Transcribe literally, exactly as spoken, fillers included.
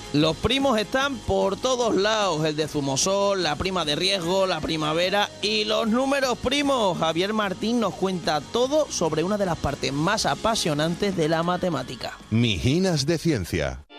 Los primos están por todos lados, el de zumosol, la prima de riesgo, la primavera y los números primos. Javier Martín nos cuenta todo sobre una de las partes más apasionantes de la matemática. Mijinas de Ciencia.